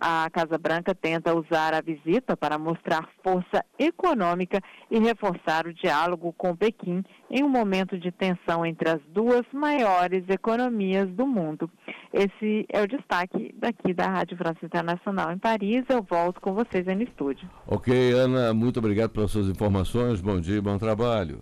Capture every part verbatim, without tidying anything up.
A Casa Branca tenta usar a visita para mostrar força econômica e reforçar o diálogo com Pequim em um momento de tensão entre as duas maiores economias do mundo. Esse é o destaque daqui da Rádio França Internacional em Paris. Eu volto com vocês aí no estúdio. Ok, Ana, muito obrigado pelas suas informações. Bom dia, bom trabalho.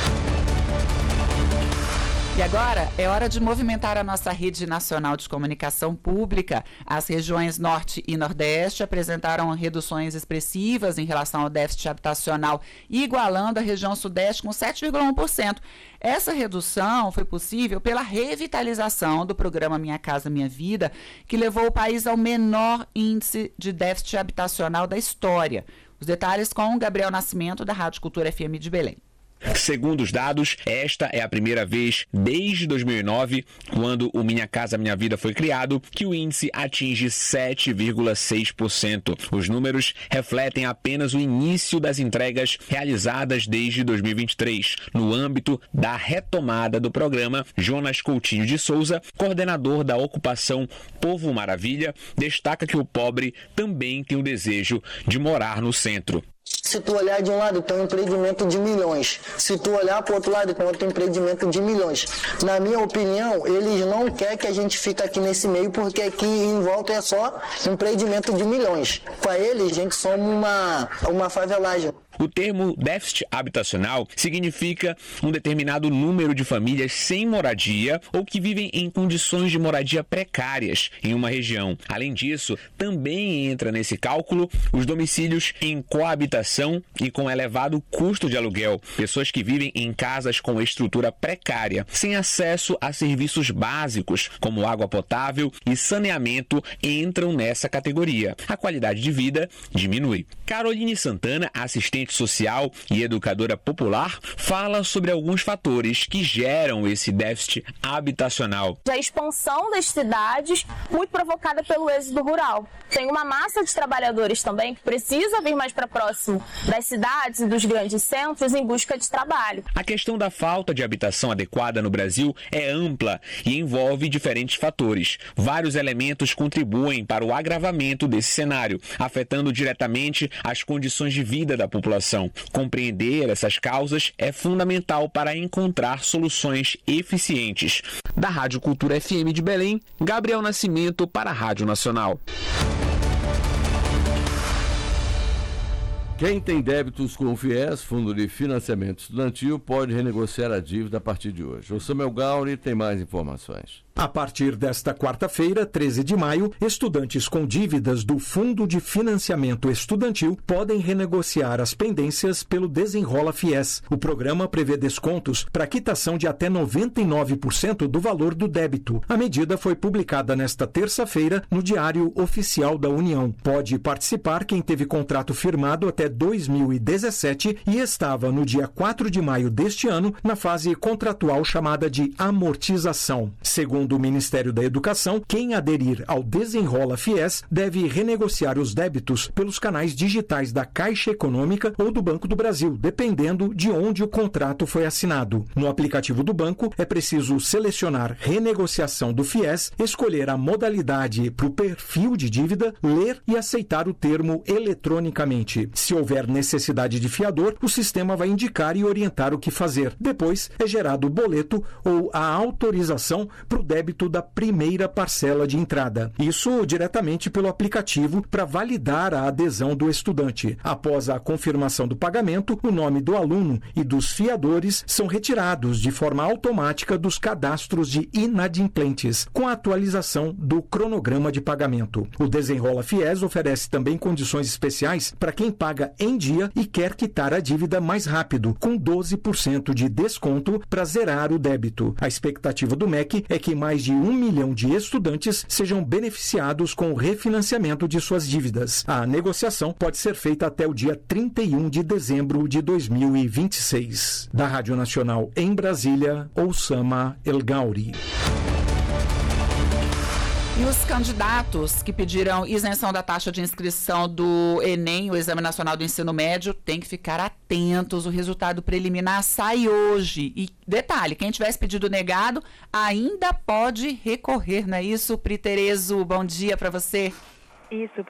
E agora é hora de movimentar a nossa rede nacional de comunicação pública. As regiões Norte e Nordeste apresentaram reduções expressivas em relação ao déficit habitacional, igualando a região Sudeste com sete vírgula um por cento. Essa redução foi possível pela revitalização do programa Minha Casa Minha Vida, que levou o país ao menor índice de déficit habitacional da história. Os detalhes com Gabriel Nascimento, da Rádio Cultura F M de Belém. Segundo os dados, esta é a primeira vez desde dois mil e nove, quando o Minha Casa Minha Vida foi criado, que o índice atinge sete vírgula seis por cento. Os números refletem apenas o início das entregas realizadas desde dois mil e vinte e três. No âmbito da retomada do programa, Jonas Coutinho de Souza, coordenador da ocupação Povo Maravilha, destaca que o pobre também tem o desejo de morar no centro. Se tu olhar de um lado, tem um empreendimento de milhões. Se tu olhar para o outro lado, tem outro empreendimento de milhões. Na minha opinião, eles não querem que a gente fique aqui nesse meio, porque aqui em volta é só empreendimento de milhões. Para eles, a gente somos uma, uma favelagem. O termo déficit habitacional significa um determinado número de famílias sem moradia ou que vivem em condições de moradia precárias em uma região. Além disso, também entra nesse cálculo os domicílios em coabitação e com elevado custo de aluguel. Pessoas que vivem em casas com estrutura precária, sem acesso a serviços básicos como água potável e saneamento, entram nessa categoria. A qualidade de vida diminui. Caroline Santana, assistente social e educadora popular, fala sobre alguns fatores que geram esse déficit habitacional. A expansão das cidades, muito provocada pelo êxodo rural. Tem uma massa de trabalhadores também que precisa vir mais para próximo das cidades e dos grandes centros em busca de trabalho. A questão da falta de habitação adequada no Brasil é ampla e envolve diferentes fatores. Vários elementos contribuem para o agravamento desse cenário, afetando diretamente as condições de vida da população. Compreender essas causas é fundamental para encontrar soluções eficientes. Da Rádio Cultura F M de Belém, Gabriel Nascimento para a Rádio Nacional. Quem tem débitos com o FIES, Fundo de Financiamento Estudantil, pode renegociar a dívida a partir de hoje. O Samuel Gauri tem mais informações. A partir desta quarta-feira, treze de maio, estudantes com dívidas do Fundo de Financiamento Estudantil podem renegociar as pendências pelo Desenrola FIES. O programa prevê descontos para quitação de até noventa e nove por cento do valor do débito. A medida foi publicada nesta terça-feira no Diário Oficial da União. Pode participar quem teve contrato firmado até dois mil e dezessete e estava no dia quatro de maio deste ano na fase contratual chamada de amortização. Segundo o Ministério da Educação, quem aderir ao Desenrola FIES deve renegociar os débitos pelos canais digitais da Caixa Econômica ou do Banco do Brasil, dependendo de onde o contrato foi assinado. No aplicativo do banco, é preciso selecionar renegociação do FIES, escolher a modalidade para o perfil de dívida, ler e aceitar o termo eletronicamente. Se houver necessidade de fiador, o sistema vai indicar e orientar o que fazer. Depois, é gerado o boleto ou a autorização para o débito da primeira parcela de entrada. Isso diretamente pelo aplicativo para validar a adesão do estudante. Após a confirmação do pagamento, o nome do aluno e dos fiadores são retirados de forma automática dos cadastros de inadimplentes, com a atualização do cronograma de pagamento. O Desenrola FIES oferece também condições especiais para quem paga em dia e quer quitar a dívida mais rápido, com doze por cento de desconto para zerar o débito. A expectativa do M E C é que mais de um milhão de estudantes sejam beneficiados com o refinanciamento de suas dívidas. A negociação pode ser feita até o dia trinta e um de dezembro de dois mil e vinte e seis. Da Rádio Nacional em Brasília, Oussama El Gauri. E os candidatos que pediram isenção da taxa de inscrição do Enem, o Exame Nacional do Ensino Médio, têm que ficar atentos. O resultado preliminar sai hoje. E detalhe, quem tivesse pedido negado ainda pode recorrer, não é isso, Pri Terezo? Bom dia para você. Isso,